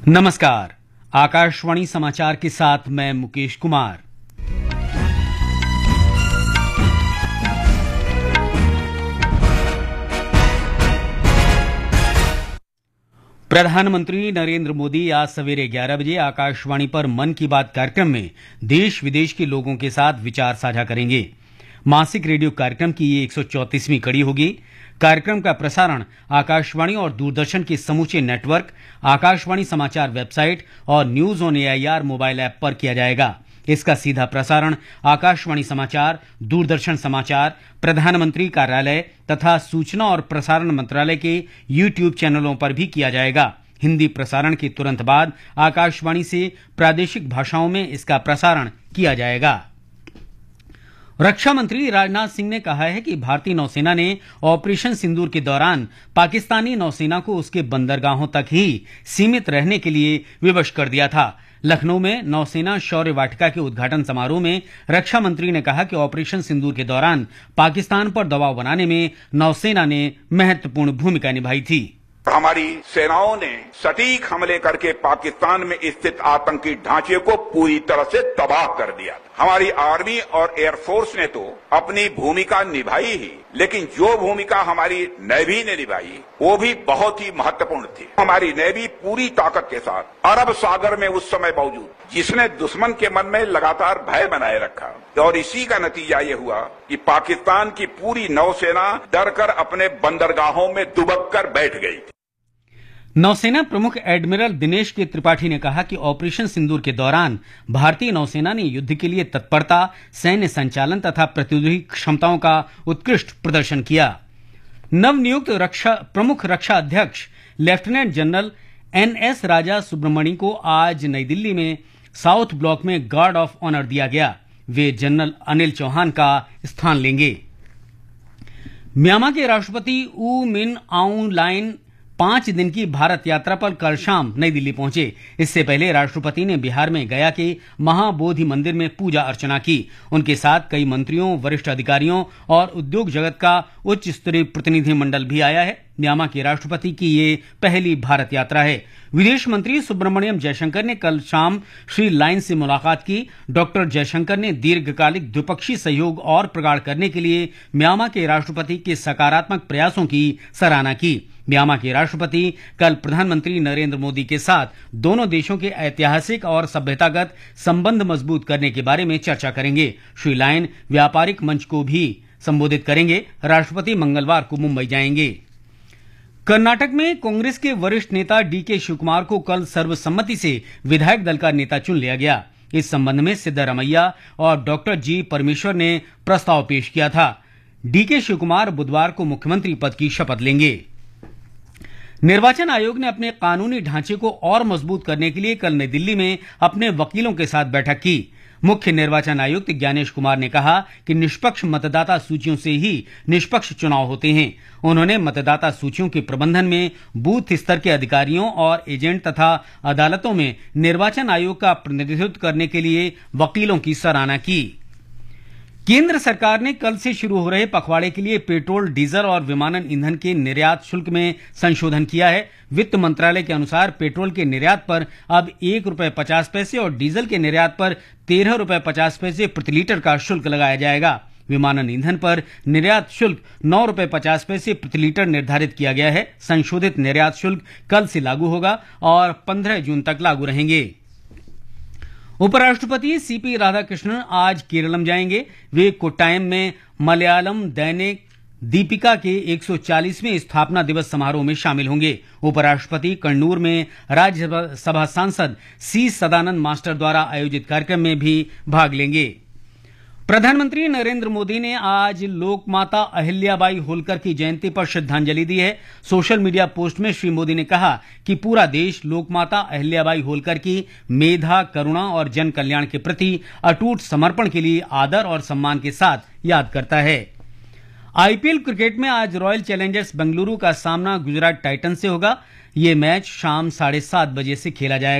नमस्कार। आकाशवाणी समाचार के साथ मैं मुकेश कुमार। प्रधानमंत्री नरेंद्र मोदी आज सवेरे 11 बजे आकाशवाणी पर मन की बात कार्यक्रम में देश विदेश के लोगों के साथ विचार साझा करेंगे। मासिक रेडियो कार्यक्रम की ये 134वीं कड़ी होगी। कार्यक्रम का प्रसारण आकाशवाणी और दूरदर्शन के समूचे नेटवर्क, आकाशवाणी समाचार वेबसाइट और news on AIR mobile app पर किया जाएगा। इसका सीधा प्रसारण आकाशवाणी समाचार, दूरदर्शन समाचार, प्रधानमंत्री कार्यालय तथा सूचना और प्रसारण मंत्रालय के यूट्यूब चैनलों पर भी किया जाएगा। हिंदी प्रसारण के तुरंत बाद आकाशवाणी से प्रादेशिक भाषाओं में इसका प्रसारण किया जाएगा। रक्षा मंत्री राजनाथ सिंह ने कहा है कि भारतीय नौसेना ने ऑपरेशन सिंदूर के दौरान पाकिस्तानी नौसेना को उसके बंदरगाहों तक ही सीमित रहने के लिए विवश कर दिया था। लखनऊ में नौसेना शौर्य वाटिका के उद्घाटन समारोह में रक्षा मंत्री ने कहा कि ऑपरेशन सिंदूर के दौरान पाकिस्तान पर दबाव बनाने में नौसेना ने महत्वपूर्ण भूमिका निभाई थी। हमारी सेनाओं ने सटीक हमले करके पाकिस्तान में स्थित आतंकी ढांचे को पूरी तरह से तबाह कर दिया। हमारी आर्मी और एयरफोर्स ने तो अपनी भूमिका निभाई ही, लेकिन जो भूमिका हमारी नेवी ने निभाई वो भी बहुत ही महत्वपूर्ण थी। हमारी नेवी पूरी ताकत के साथ अरब सागर में उस समय मौजूद, जिसने दुश्मन के मन में लगातार भय बनाए रखा, और इसी का नतीजा ये हुआ कि पाकिस्तान की पूरी नौसेना डरकर अपने बंदरगाहों में दुबक कर बैठ गई। नौसेना प्रमुख एडमिरल दिनेश के त्रिपाठी ने कहा कि ऑपरेशन सिंदूर के दौरान भारतीय नौसेना ने युद्ध के लिए तत्परता, सैन्य संचालन तथा प्रतिरोधी क्षमताओं का उत्कृष्ट प्रदर्शन किया। नवनियुक्त प्रमुख रक्षा अध्यक्ष लेफ्टिनेंट जनरल एनएस राजा सुब्रमणि को आज नई दिल्ली में साउथ ब्लॉक में गार्ड ऑफ ऑनर दिया गया। वे जनरल अनिल चौहान का स्थान लेंगे। म्यांमार के राष्ट्रपति ऊ मिन आउंग लाइन 5 दिन की भारत यात्रा पर कल शाम नई दिल्ली पहुंचे। इससे पहले राष्ट्रपति ने बिहार में गया के महाबोधि मंदिर में पूजा अर्चना की। उनके साथ कई मंत्रियों, वरिष्ठ अधिकारियों और उद्योग जगत का उच्च स्तरीय प्रतिनिधिमंडल भी आया है। म्यांमार के राष्ट्रपति की ये पहली भारत यात्रा है। विदेश मंत्री सुब्रमण्यम जयशंकर ने कल शाम श्री लाइन से मुलाकात की। डॉक्टर जयशंकर ने दीर्घकालिक द्विपक्षीय सहयोग और प्रगाढ़ करने के लिए म्यांमार के राष्ट्रपति के सकारात्मक प्रयासों की सराहना की। म्यांमार के राष्ट्रपति कल प्रधानमंत्री नरेंद्र मोदी के साथ दोनों देशों के ऐतिहासिक और सभ्यतागत संबंध मजबूत करने के बारे में चर्चा करेंगे। श्री लाइन व्यापारिक मंच को भी संबोधित करेंगे। राष्ट्रपति मंगलवार को मुंबई जाएंगे। कर्नाटक में कांग्रेस के वरिष्ठ नेता डीके शिवकुमार को कल सर्वसम्मति से विधायक दल का नेता चुन लिया गया। इस संबंध में सिद्धारमैया और डॉक्टर जी परमेश्वर ने प्रस्ताव पेश किया था। डीके शिवकुमार बुधवार को मुख्यमंत्री पद की शपथ लेंगे। निर्वाचन आयोग ने अपने कानूनी ढांचे को और मजबूत करने के लिए कल नई दिल्ली में अपने वकीलों के साथ बैठक की। मुख्य निर्वाचन आयुक्त ज्ञानेश कुमार ने कहा कि निष्पक्ष मतदाता सूचियों से ही निष्पक्ष चुनाव होते हैं। उन्होंने मतदाता सूचियों के प्रबंधन में बूथ स्तर के अधिकारियों और एजेंट तथा अदालतों में निर्वाचन आयोग का प्रतिनिधित्व करने के लिए वकीलों की सराहना की। केंद्र सरकार ने कल से शुरू हो रहे पखवाड़े के लिए पेट्रोल, डीजल और विमानन ईंधन के निर्यात शुल्क में संशोधन किया है। वित्त मंत्रालय के अनुसार पेट्रोल के निर्यात पर अब ₹1.50 और डीजल के निर्यात पर ₹13.50 प्रति लीटर का शुल्क लगाया जाएगा। विमानन ईंधन पर निर्यात शुल्क ₹9.50 प्रति लीटर निर्धारित किया गया है। संशोधित निर्यात शुल्क कल से लागू होगा और 15 जून तक लागू रहेंगे। उपराष्ट्रपति सीपी राधाकृष्णन आज केरलम जाएंगे। वे कोट्टायम में मलयालम दैनिक दीपिका के 140वें स्थापना दिवस समारोह में शामिल होंगे। उपराष्ट्रपति कन्नूर में राज्यसभा सांसद सी सदानंद मास्टर द्वारा आयोजित कार्यक्रम में भी भाग लेंगे। प्रधानमंत्री नरेंद्र मोदी ने आज लोकमाता अहिल्याबाई होलकर की जयंती पर श्रद्धांजलि दी है। सोशल मीडिया पोस्ट में श्री मोदी ने कहा कि पूरा देश लोकमाता अहिल्याबाई होलकर की मेधा, करुणा और जन कल्याण के प्रति अटूट समर्पण के लिए आदर और सम्मान के साथ याद करता है। आईपीएल क्रिकेट में आज रॉयल चैलेंजर्स बेंगलुरु का सामना गुजरात टाइटंस से होगा। ये मैच शाम 7:30 बजे से खेला जाएगा।